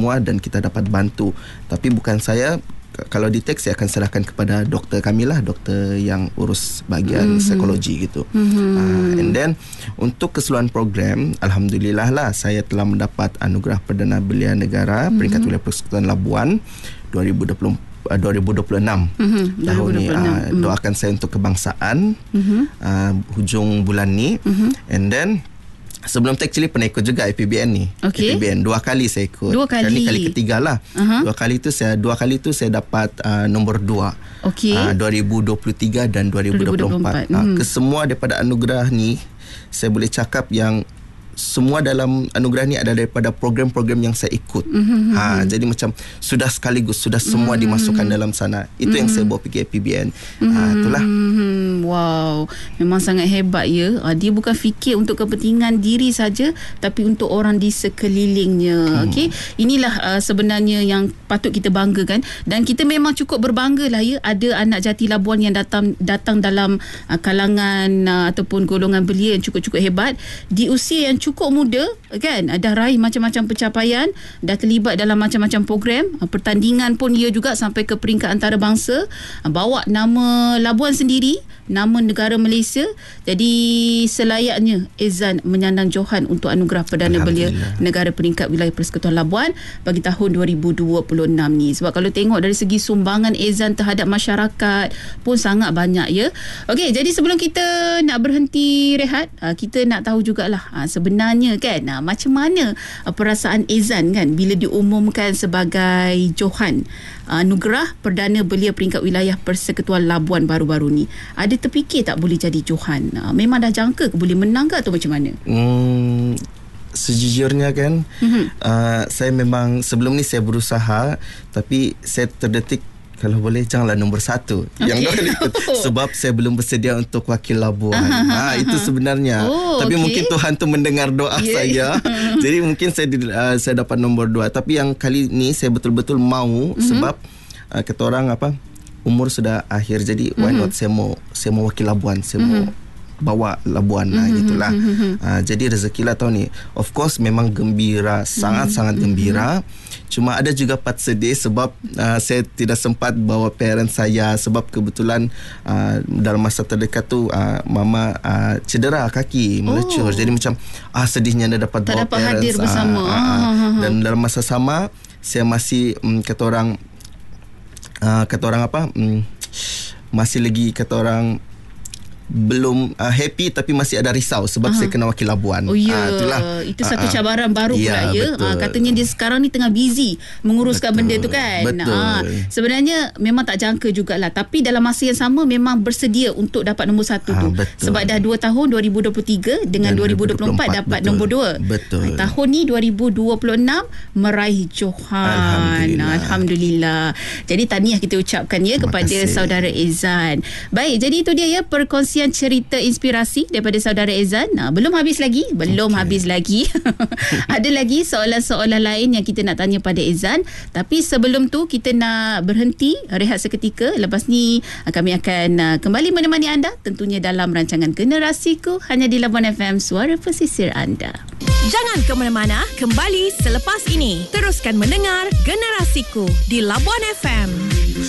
semua dan kita dapat bantu. Tapi bukan saya, kalau detect saya akan serahkan kepada doktor kami lah, doktor yang urus bahagian psikologi gitu. And then untuk keseluruhan program, alhamdulillah lah saya telah mendapat anugerah Perdana Belia Negara peringkat wilayah Persekutuan Labuan 2026 tahun ni. Doakan saya untuk kebangsaan hujung bulan ni. And then sebelum tu actually pernah ikut juga APBN ni. APBN 2 kali saya ikut. 2 kali. Kali ketiga lah. 2 kali tu saya dapat nombor 2. 2023 dan 2024. Kesemua daripada anugerah ni saya boleh cakap yang semua dalam anugerah ni adalah daripada program-program yang saya ikut. Jadi macam sudah sekaligus, sudah semua dimasukkan dalam sana. Itu yang saya bawa pergi APBN. Itulah. Wow, memang sangat hebat ya. Dia bukan fikir untuk kepentingan diri saja, tapi untuk orang di sekelilingnya. Okey, inilah sebenarnya yang patut kita banggakan, dan kita memang cukup berbangga lah ya, ada anak Jati Labuan yang datang dalam kalangan ataupun golongan belia yang cukup-cukup hebat di usia yang cukup muda kan, dah raih macam-macam pencapaian, dah terlibat dalam macam-macam program, pertandingan pun ia juga sampai ke peringkat antarabangsa, bawa nama Labuan sendiri, nama negara Malaysia. Jadi selayaknya Ezan menyandang johan untuk anugerah Perdana Belia Negara peringkat wilayah Persekutuan Labuan bagi tahun 2026 ni. Sebab kalau tengok dari segi sumbangan Ezan terhadap masyarakat pun sangat banyak ya. Okey, jadi sebelum kita nak berhenti rehat, kita nak tahu jugalah sebenarnya kan macam mana perasaan Ezan kan bila diumumkan sebagai johan anugerah Perdana Belia peringkat wilayah Persekutuan Labuan baru-baru ni. Ada terfikir tak boleh jadi johan? Memang dah jangka ke boleh menang ke atau macam mana? Sejujurnya kan, saya memang sebelum ni saya berusaha, tapi saya terdetik kalau boleh janganlah nombor 1 yang sebab saya belum bersedia untuk wakil Labuan. Itu sebenarnya. Tapi mungkin Tuhan tu mendengar doa saya. Jadi mungkin saya dapat nombor 2. Tapi yang kali ni saya betul-betul mau sebab kata orang umur sudah akhir, jadi why not saya mau wakil Labuan, saya mau bawa Labuan gitulah. Jadi rezekilah tahun ni. Of course memang gembira, sangat-sangat gembira. Cuma ada juga part sedih sebab saya tidak sempat bawa parents saya sebab kebetulan dalam masa terdekat tu mama cedera kaki, melecur. Jadi macam sedihnya dia dapat bawa parents, hadir bersama. Dan dalam masa sama saya masih kata orang masih lagi kata orang belum happy, tapi masih ada risau sebab saya kena wakil Labuan. Itulah. Itu satu cabaran baru pula ya. Katanya dia sekarang ni tengah busy menguruskan benda tu kan. Sebenarnya memang tak jangka jugalah, tapi dalam masa yang sama memang bersedia untuk dapat nombor 1 tu. Sebab dah 2 tahun 2023 dengan 2024 dapat nombor 2. Tahun ni 2026 meraih johan. Alhamdulillah. Jadi tahniah kita ucapkan ya kepada saudara Ezan. Baik, jadi itu dia ya perkongsian cerita inspirasi daripada saudara Ezan. Belum habis lagi. Ada lagi soalan-soalan lain yang kita nak tanya pada Ezan, tapi sebelum tu kita nak berhenti rehat seketika. Lepas ni kami akan kembali menemani anda tentunya dalam rancangan Generasiku hanya di Labuan FM, suara pesisir anda. Jangan ke mana-mana, kembali selepas ini. Teruskan mendengar Generasiku di Labuan FM.